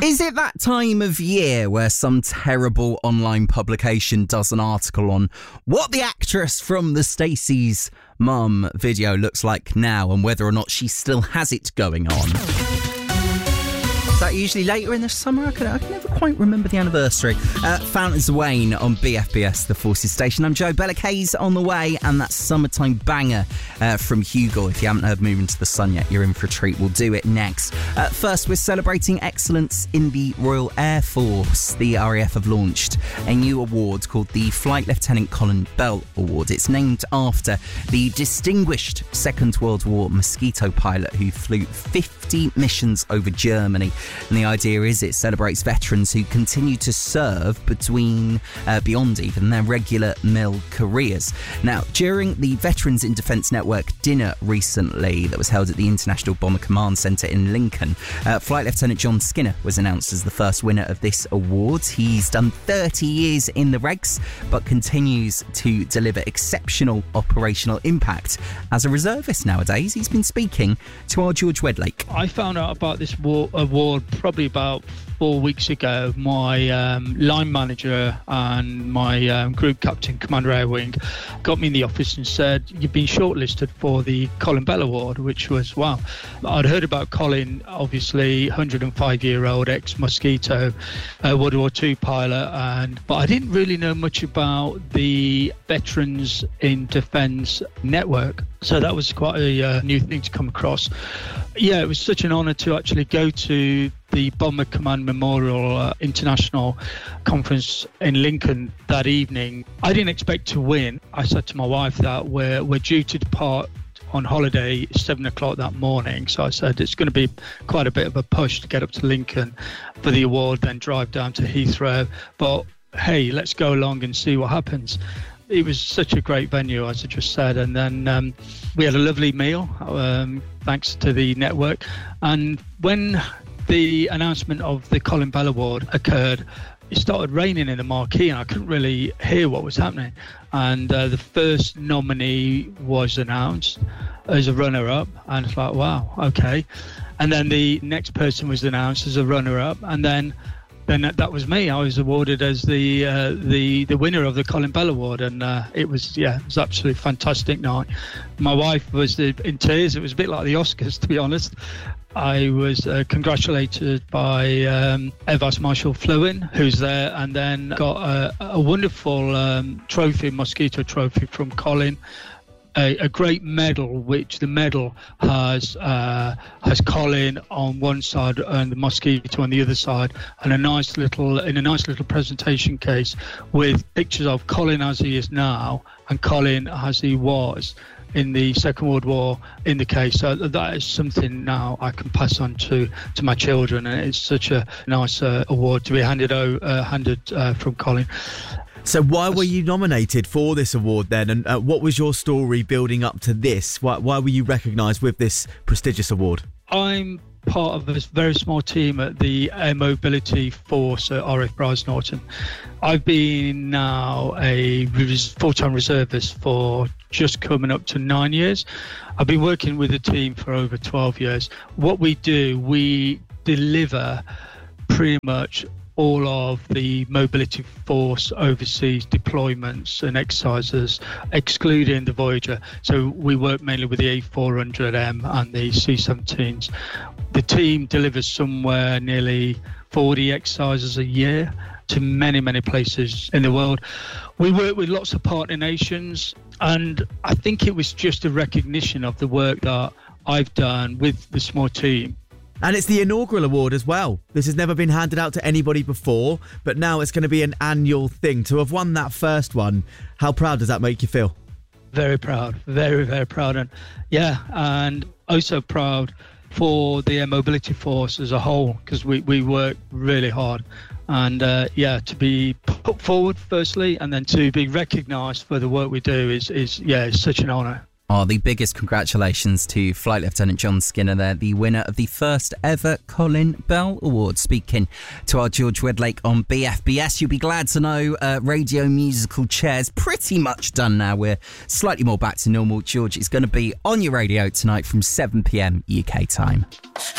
Is it that time of year where some terrible online publication does an article on what the actress from the Stacey's Mum video looks like now and whether or not she still has it going on? Is that usually later in the summer? I can never quite remember the anniversary. Fountains of Wayne on BFBS, the Forces Station. I'm Joe Bellicay's on the way, and that summertime banger from Hugo. If you haven't heard Moving to the Sun yet, you're in for a treat. We'll do it next. First, we're celebrating excellence in the Royal Air Force. The RAF have launched a new award called the Flight Lieutenant Colin Bell Award. It's named after the distinguished Second World War Mosquito pilot who flew 50 missions over Germany. And the idea is it celebrates veterans who continue to serve beyond even their regular mill careers. Now, during the Veterans in Defence Network dinner recently that was held at the International Bomber Command Centre in Lincoln, Flight Lieutenant John Skinner was announced as the first winner of this award. He's done 30 years in the regs, but continues to deliver exceptional operational impact. As a reservist nowadays, he's been speaking to our George Wedlake. I found out about this award probably about 4 weeks ago. My line manager and my group captain, Commander Air Wing, got me in the office and said, you've been shortlisted for the Colin Bell Award, which was, wow. I'd heard about Colin, obviously, 105-year-old ex-Mosquito, World War II pilot, but I didn't really know much about the Veterans in Defence Network. So that was quite a new thing to come across. Yeah, it was such an honour to actually go to the Bomber Command Memorial International Conference in Lincoln that evening. I didn't expect to win. I said to my wife that we're due to depart on holiday 7 o'clock that morning. So I said it's going to be quite a bit of a push to get up to Lincoln for the award, then drive down to Heathrow. But hey, let's go along and see what happens. It was such a great venue, as I just said, and then we had a lovely meal, thanks to the network. And when the announcement of the Colin Bell Award occurred, it started raining in the marquee, and I couldn't really hear what was happening. And the first nominee was announced as a runner-up, and it's like, wow, okay. And then the next person was announced as a runner-up, and then that was me. I was awarded as the winner of the Colin Bell Award, and it was absolutely fantastic night. My wife was in tears. It was a bit like the Oscars, to be honest. I was congratulated by Air Vice Marshal Fluin, who's there, and then got a wonderful trophy, Mosquito trophy from Colin. A great medal, which the medal has Colin on one side and the Mosquito on the other side, and a nice little presentation case with pictures of Colin as he is now and Colin as he was in the Second World War in the case. So that is something now I can pass on to my children, and it's such a nice award to be handed from Colin. So why were you nominated for this award then, and what was your story building up to this? Why were you recognised with this prestigious award? I'm part of a very small team at the Air Mobility Force at RF Brize Norton. I've been now a full-time reservist for just coming up to 9 years. I've been working with the team for over 12 years. What we do, we deliver pretty much all of the Mobility Force overseas deployments and exercises, excluding the Voyager. So we work mainly with the A400M and the C-17s. The team delivers somewhere nearly 40 exercises a year to many, many places in the world. We work with lots of partner nations, and I think it was just a recognition of the work that I've done with the small team. And it's the inaugural award as well. This has never been handed out to anybody before, but now it's going to be an annual thing. To have won that first one, how proud does that make you feel? Very proud, very, very proud. And also proud for the Air Mobility Force as a whole, because we work really hard. And to be put forward firstly, and then to be recognised for the work we do is such an honour. The biggest congratulations to Flight Lieutenant John Skinner there, the winner of the first ever Colin Bell Award. Speaking to our George Wedlake on BFBS, you'll be glad to know Radio Musical Chair's pretty much done now. We're slightly more back to normal. George is going to be on your radio tonight from 7 p.m. UK time.